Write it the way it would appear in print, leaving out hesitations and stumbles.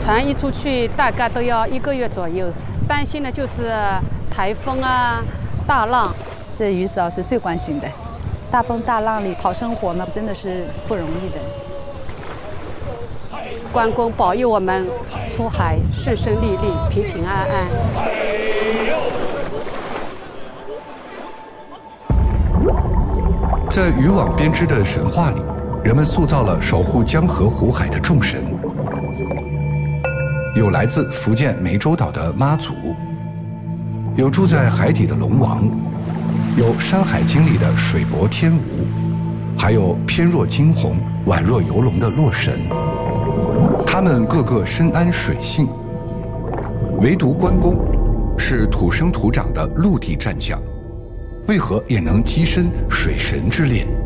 船一出去大概都要1个月左右，担心的就是台风啊、大浪。 这于嫂是最关心的，大风大浪里讨生活呢，真的是不容易的。 关公保佑我们出海顺顺利利、平平安安。 在渔网编织的神话里，人们塑造了守护江河湖海的众神。有来自福建湄洲岛的妈祖，有住在海底的龙王，有《山海经》里的水伯天吴，还有翩若惊鸿、宛若游龙的洛神。他们个个深谙水性，唯独关公是土生土长的陆地战将，为何也能跻身水神之列？